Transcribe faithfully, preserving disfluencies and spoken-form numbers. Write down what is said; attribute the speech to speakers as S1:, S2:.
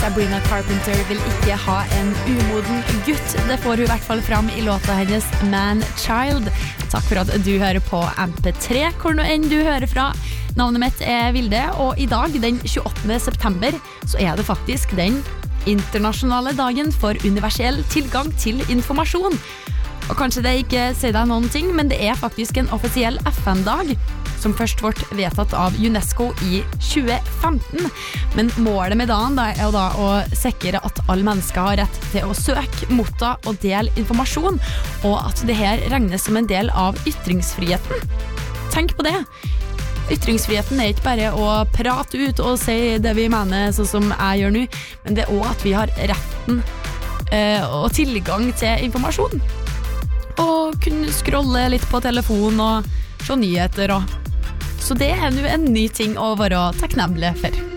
S1: Sabrina Carpenter vil ikke ha en umoden gutt. Det får hun i hvert fall fram i låta hennes Man Child. Takk for at du hører på M P tre, hvor nå enn du hører fra. Navnet mitt er Vilde, og i dag, den tjueåttende september, så er det faktisk den internasjonale dagen for universell tilgang til informasjon. Og kanskje det ikke sier deg noen ting, men det er faktisk en offisiell F N-dag, som først ble vedtatt av UNESCO i tjue femten. Men målet med dagen da, er da å sikre at alle mennesker har rett til å søke, motta og dele informasjon, og at det her regnes som en del av ytringsfriheten. Tenk på det! Ytringsfriheten er ikke bare å prate ut og si det vi mener, sånn som jeg gjør nå, men det er også at vi har retten eh, og tilgang til informasjon. Og kunne scrolle litt på telefonen og se nyheter og så det er jo en ny ting å være takknemlig for.